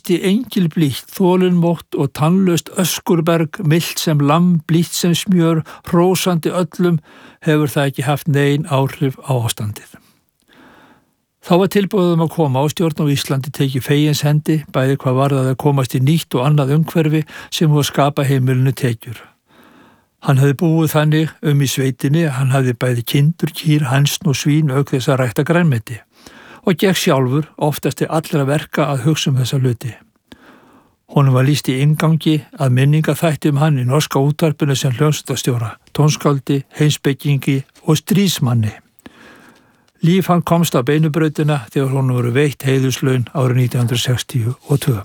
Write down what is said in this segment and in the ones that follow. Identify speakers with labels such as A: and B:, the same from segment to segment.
A: lýsti engilblítt, þolinmótt og tannlaust öskurberg, milt sem lamm, blítt sem smjör, hrósandi öllum, hefur það ekki haft nein áhrif á ástandið. Þá var tilboðum að koma á stjórn á Íslandi tekið fegins hendi, bæði hvað varðaði að komast í nýtt og annað umhverfi sem voru að skapa heimilinu tekjur. Hann hafði búið þannig í sveitinni, hann hafði bæði kindur, kýr, hænsn og svín auk þess að rækta grænmeti og gekk sjálfur oftast til allra verka að hugsa þessa hluti. Honum var lýst í inngangi að minningaþætti hann í norska útvarpinu sem hljómsveitarstjóra, tónskáldi, heimspekingi og stríðsmanni. Líf hann komst á beinubrautina þegar honum voru veitt heiðurslaun árið 1962.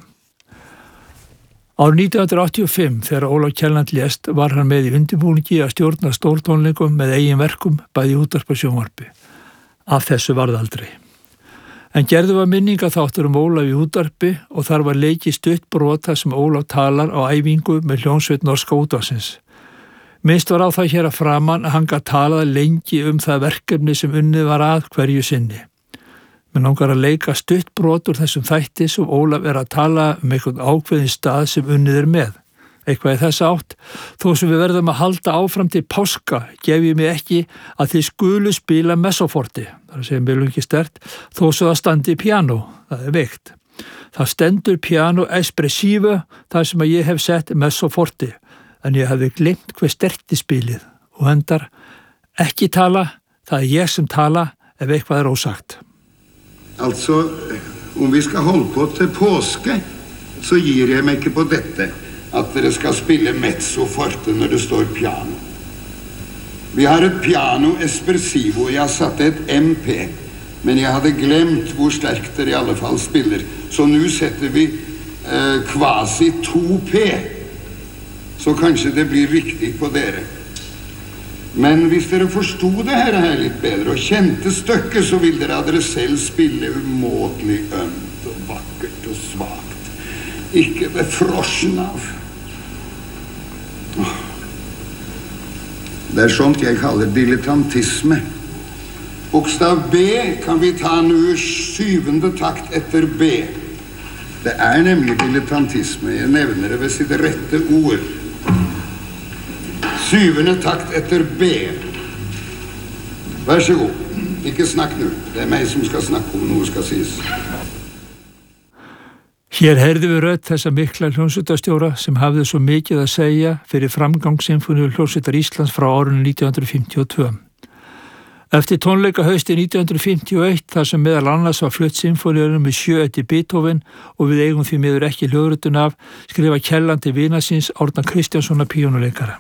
A: Árið 1985 þegar Ólaf Kielland lést var hann með í undirbúningi að stjórna stórtónleikum með eigin verkum bæði í útvarpi og sjónvarpi. Af þessu varð aldrei. En gerðu var minningaþáttur Ólaf í útvarpi og þar var leikið stutt brota sem Ólaf talar á æfingu með hljómsveit norska útvarpsins. Minnst var á það hér að framan að hann gat talað lengi það verkefni sem unnið var að hverju sinni. Mér langar að leika stutt brot úr þessum þætti sem Ólaf að tala einhvern ákveðin stað sem unnið með. Eitthvað í þessa átt, þó sem við verðum að halda áfram til páska, gef ég mig ekki að þið skulu spila messoforti, það er að segja mjög lengi sterkt, þó svo það standi piano, það er veikt. Það stendur piano espressivo, þar sem að ég hef sett messoforti. En jag hade glömt hver sterkt spilið og endar ekki tala, það jag som talar ef eitthvað ósagt.
B: Alltså, om vi ska hålla på till påske så ger jag mig inte på detta att det ska spela mezzo forte när det står piano. Vi har ett piano espressivo, jag satte ett MP, men jag hade glömt hur starkt det i alla fall spelar. Så nu sätter vi quasi 2P. Så kanske det blir riktigt på dere. Men hvis dere forstod det här lite bättre och kände stycket så vill dere att dere selv spille umåtelig ömt och vackert och svagt. Ikke befrosjen av. Det är sånt jag kallar dilettantisme. Bokstav B kan vi ta nu 7:e takt efter B. Det är nämligen dilettantisme. Jag nämner det vid sitt rätta ord. 7:e takt efter B. Varsågod. Ikke snack nu. Det är mig som ska snacka om något ska ses.
A: Hér heyrðum við rödd þessa mikla hljómsveitarstjóra sem hafði svo mikið að segja fyrir framgang Sinfóníu hljómsveitar Íslands frá árinu 1952. Eftir tónleika hausti 1951 þar sem meðal annars var flutt sinfóníunum með 7 eftir Beethoven og við eigum því miður ekki hljóðritun af, skrifa Kielland til vina síns Árna Kristjánssonar píanóleikara.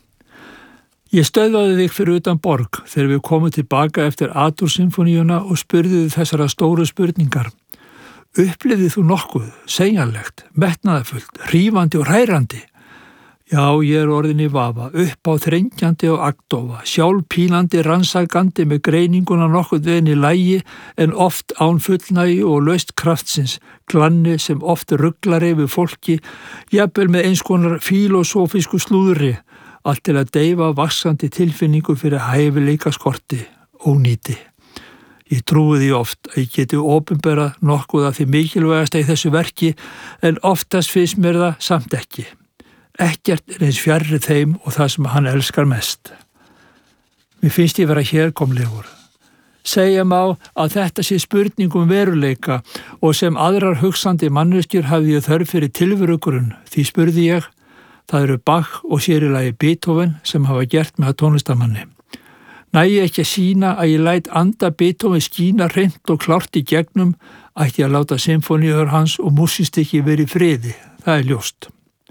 A: Ég stöðvaði þig fyrir utan borg þegar við komum tilbaka eftir Atur-sinfóníuna og spurði þig þessara stóru spurningar. Upplifðið þú nokkuð, segjanlegt, metnaðarfullt, hrífandi og hrærandi? Já, ég orðin í vafa, upp á þrengjandi og agndofa, sjálfpínandi, rannsakandi með greininguna nokkuð veginn í lagi en oft án fullnægi og laust kraftsins, glanni sem oft rugglar yfir fólki, jafnvel með eins konar filosófísku slúðri, allt til að deyfa vaxandi tilfinningu fyrir hæfileika skorti, ónýti. Ég trúi því oft að ég geti opinberað nokkuð af því mikilvægasta í þessu verki en oftast finnst mér það samt ekki. Ekkert eins fjarri þeim og það sem hann elskar mest. Mér finnst ég vera hérkomlegur. Segja má að þetta sé spurning veruleika og sem aðrar hugsandi manneskjur hafði ég þörf fyrir tilverugrunn. Því spurði ég, það eru Bach og sér í lagi Beethoven sem hafa gert með tónlistarmanni. Nægi ekki að sína að ég læt anda Beethoven skína hreint og klárt í gegnum, ætti að láta sinfóníur hans og músíkstykki verið í friði, það er ljóst.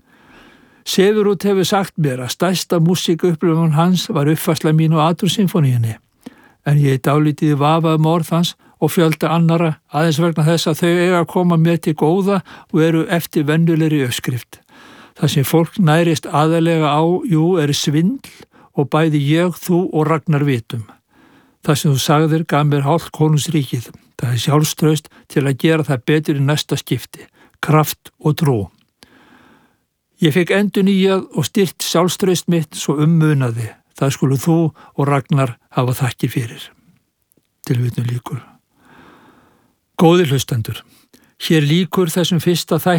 A: Severút hefur sagt mér að stærsta músíkaupplifun hans var uppfærsla mín á Atur-sinfóníunni, en ég dálítið vafa orð hans og fjölda annara aðeins vegna þess að þau eiga að koma mér til góða og eru eftir venjulegri uppskrift. Það sem fólk nærist aðalega á, er svindl, og bæði ég, þú og Ragnar vitum. Það sem þú sagðir gaf mér hálft konungsríkið. Það er sjálfstraust til að gera það betur í næsta skipti, kraft og trú. Ég fekk endurnýjað og styrt sjálfstraust mitt svo munaði. Það skulu þú og Ragnar hafa þakkir fyrir. Tilvitnun lýkur. Góðir hlustendur, hér lýkur þessum fyrsta þætti